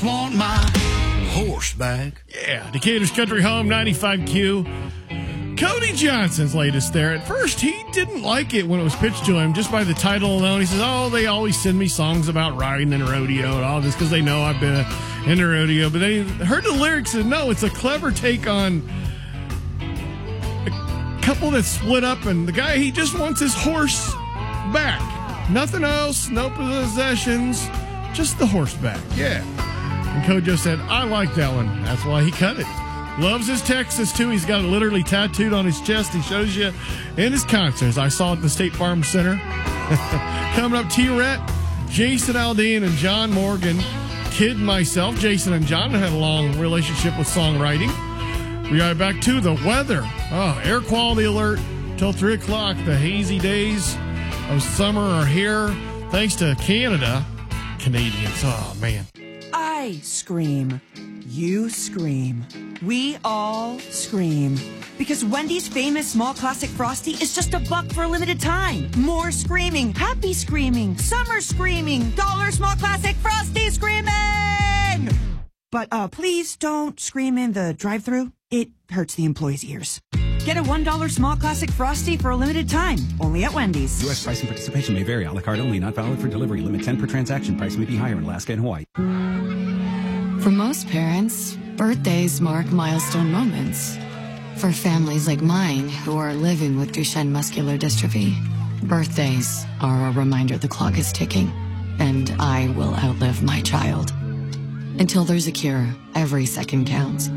want my horse back. Yeah, Decatur's Country Home, 95Q. Cody Johnson's latest there. At first, he didn't like it when it was pitched to him just by the title alone. He says, they always send me songs about riding in a rodeo and all this because they know I've been in a rodeo. But they heard the lyrics and no, it's a clever take on a couple that split up, and the guy, he just wants his horse back. Nothing else, no possessions, just the horse back. Yeah. And Kojo said, I like that one. That's why he cut it. Loves his Texas, too. He's got it literally tattooed on his chest. He shows you in his concerts. I saw it at the State Farm Center. Coming up, T-Rhett, Jason Aldean, and John Morgan. Kid myself. Jason and John had a long relationship with songwriting. We are back to the weather. Air quality alert till 3 o'clock. The hazy days of summer are here. Thanks to Canada. Canadians. Oh, man. I scream. You scream. We all scream. Because Wendy's famous small classic Frosty is just $1 for a limited time. More screaming. Happy screaming. Summer screaming. Dollar small classic Frosty screaming! But please don't scream in the drive-thru. It hurts the employees' ears. Get a $1 small classic Frosty for a limited time. Only at Wendy's. U.S. price and participation may vary. A la carte only. Not valid for delivery. Limit 10 per transaction. Price may be higher in Alaska and Hawaii. For most parents, birthdays mark milestone moments. For families like mine who are living with Duchenne muscular dystrophy, birthdays are a reminder the clock is ticking, and I will outlive my child. Until there's a cure, every second counts.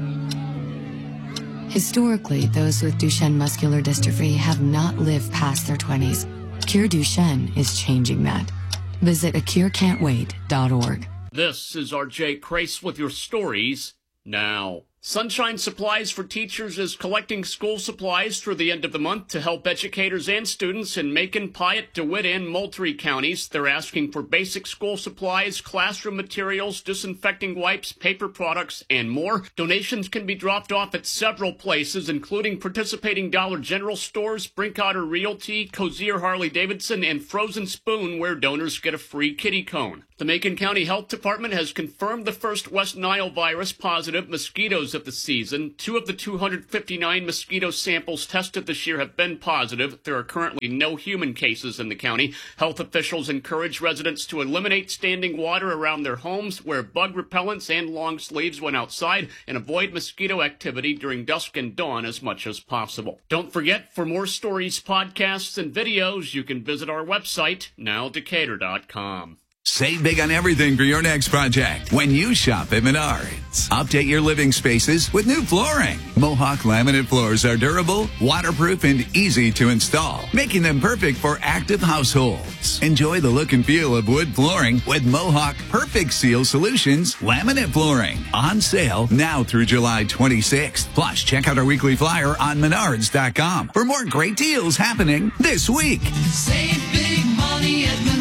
Historically, those with Duchenne muscular dystrophy have not lived past their 20s. Cure Duchenne is changing that. Visit acurecan'twait.org. This is RJ Crace with your stories now. Sunshine Supplies for Teachers is collecting school supplies through the end of the month to help educators and students in Macon, Piatt, DeWitt, and Moultrie counties. They're asking for basic school supplies, classroom materials, disinfecting wipes, paper products, and more. Donations can be dropped off at several places, including participating Dollar General stores, Brinkotter Realty, Cozier Harley-Davidson, and Frozen Spoon, where donors get a free kitty cone. The Macon County Health Department has confirmed the first West Nile virus positive mosquitoes of the season. 2 of the 259 mosquito samples tested this year have been positive. There are currently no human cases in the county. Health officials encourage residents to eliminate standing water around their homes, wear bug repellents and long sleeves when outside, and avoid mosquito activity during dusk and dawn as much as possible. Don't forget, for more stories, podcasts, and videos, you can visit our website, nowdecatur.com. Save big on everything for your next project when you shop at Menards. Update your living spaces with new flooring. Mohawk laminate floors are durable, waterproof, and easy to install, making them perfect for active households. Enjoy the look and feel of wood flooring with Mohawk Perfect Seal Solutions laminate flooring. On sale now through July 26th. Plus, check out our weekly flyer on Menards.com for more great deals happening this week. Save big money at Menards.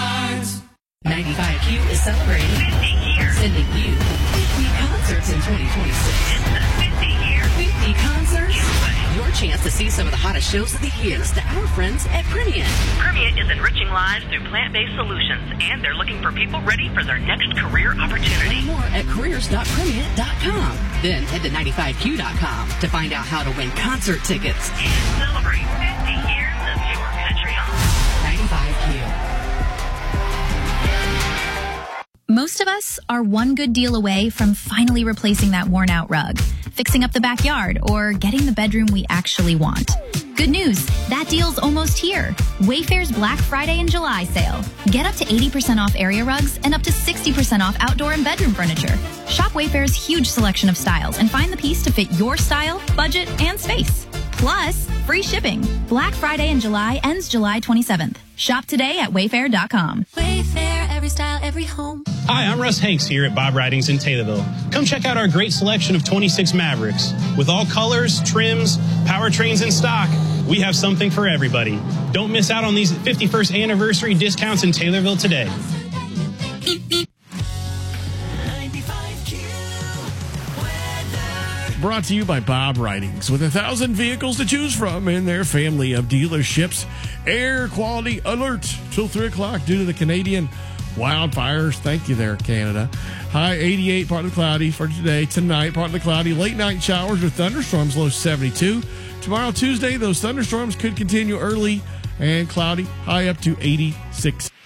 95Q is celebrating 50 years, sending you 50 concerts in 2026. It's the 50 year 50 concerts. Your chance to see some of the hottest shows of the year. Thanks to our friends at Primient. Primient is enriching lives through plant-based solutions, and they're looking for people ready for their next career opportunity. Learn more at careers.primient.com. Then head to 95Q.com to find out how to win concert tickets. And celebrate 50 years of your country home. 95Q. Most of us are one good deal away from finally replacing that worn-out rug, fixing up the backyard, or getting the bedroom we actually want. Good news, that deal's almost here. Wayfair's Black Friday and July sale. Get up to 80% off area rugs and up to 60% off outdoor and bedroom furniture. Shop Wayfair's huge selection of styles and find the piece to fit your style, budget, and space. Plus, free shipping. Black Friday in July ends July 27th. Shop today at Wayfair.com. Wayfair, every style, every home. Hi, I'm Russ Hanks here at Bob Ridings in Taylorville. Come check out our great selection of 26 Mavericks. With all colors, trims, powertrains in stock, we have something for everybody. Don't miss out on these 51st anniversary discounts in Taylorville today. Brought to you by Bob Ridings, with 1,000 vehicles to choose from in their family of dealerships. Air quality alert till 3 o'clock due to the Canadian wildfires. Thank you there, Canada. High 88, partly cloudy for today. Tonight, partly cloudy. Late night showers with thunderstorms, low 72. Tomorrow, Tuesday, those thunderstorms could continue early and cloudy, high up to 86.